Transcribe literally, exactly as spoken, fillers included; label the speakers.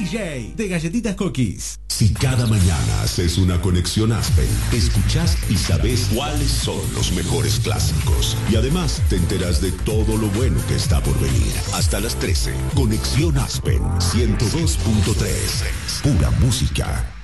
Speaker 1: J de Galletitas Cookies.
Speaker 2: Si cada mañana haces una conexión Aspen, escuchás y sabés cuáles son los mejores clásicos. Y además te enteras de todo lo bueno que está por venir. Hasta las trece, Conexión Aspen ciento dos punto tres. Pura música.